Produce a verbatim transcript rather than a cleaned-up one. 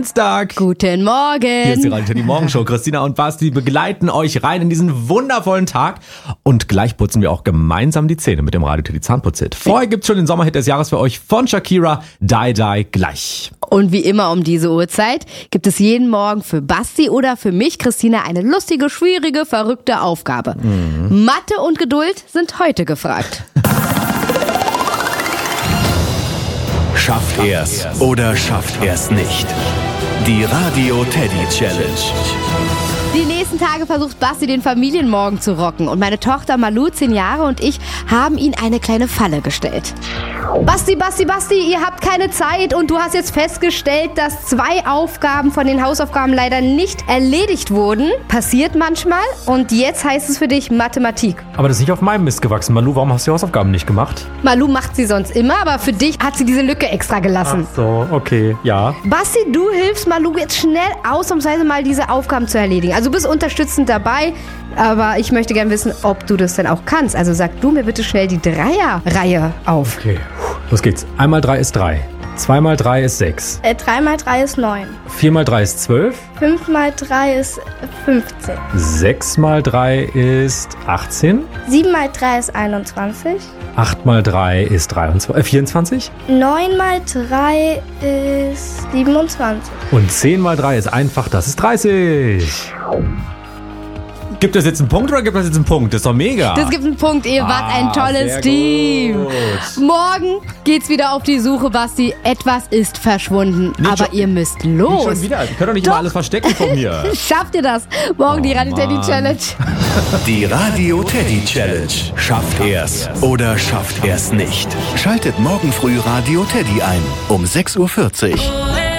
Dienstag. Guten Morgen. Hier ist die Radio Teddy Morgenshow. Christina und Basti begleiten euch rein in diesen wundervollen Tag. Und gleich putzen wir auch gemeinsam die Zähne mit dem Radio Teddy Zahnputzhit. Vorher gibt's schon den Sommerhit des Jahres für euch von Shakira, Die Die gleich. Und wie immer um diese Uhrzeit gibt es jeden Morgen für Basti oder für mich, Christina, eine lustige, schwierige, verrückte Aufgabe. Mhm. Mathe und Geduld sind heute gefragt. Schafft er's oder schafft er's nicht? Die Radio Teddy Challenge. Die nächsten Tage versucht Basti den Familienmorgen zu rocken und meine Tochter Malu, zehn Jahre, und ich haben ihn eine kleine Falle gestellt. Basti, Basti, Basti, ihr habt keine Zeit und du hast jetzt festgestellt, dass zwei Aufgaben von den Hausaufgaben leider nicht erledigt wurden. Passiert manchmal und jetzt heißt es für dich Mathematik. Aber das ist nicht auf meinem Mist gewachsen. Malu, warum hast du die Hausaufgaben nicht gemacht? Malu macht sie sonst immer, aber für dich hat sie diese Lücke extra gelassen. Ach so, okay, ja. Basti, du hilfst Malu jetzt schnell ausnahmsweise mal diese Aufgaben zu erledigen. Also du bist unterstützend dabei, aber ich möchte gerne wissen, ob du das denn auch kannst. Also sag du mir bitte schnell die Dreierreihe auf. Okay, los geht's. Einmal drei ist drei. Zwei mal drei ist sechs. Äh, drei mal drei ist neun. Vier mal drei ist zwölf. fünf mal drei ist fünfzehn. Sechs mal drei ist achtzehn. sieben mal drei ist einundzwanzig. Acht mal drei ist dreiundzwanzig, äh, vierundzwanzig. neun mal drei ist siebenundzwanzig. Und zehn mal drei ist einfach, das ist dreißig. Gibt es jetzt einen Punkt oder gibt es jetzt einen Punkt? Das ist doch mega. Das gibt einen Punkt, ihr wart Ah, ein tolles sehr Team. gut. Morgen geht's wieder auf die Suche, Basti. Etwas ist verschwunden, Nicht aber schon- ihr müsst Nicht los. schon wieder. Ich kann doch nicht Doch. immer alles verstecken von mir. Schafft ihr das? Morgen die Radio Teddy Mann. Challenge. Die Radio Teddy Challenge. Schafft er's oder schafft er's nicht? Schaltet morgen früh Radio Teddy ein um sechs Uhr vierzig.